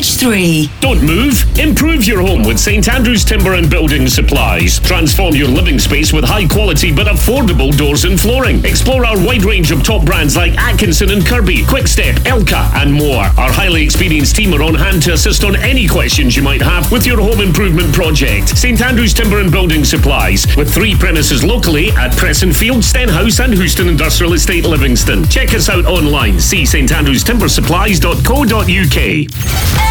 RH3. Don't move. Improve your home with St Andrews Timber and Building Supplies. Transform your living space with high quality but affordable doors and flooring. Explore our wide range of top brands like Atkinson and Kirby, Quickstep, Elka and more. Our highly experienced team are on hand to assist on any questions you might have with your home improvement project. St Andrews Timber and Building Supplies, with 3 premises locally at Pressenfield, Stenhouse and Houston Industrial Estate, Livingston. Check us out online. See standrewstimbersupplies.co.uk.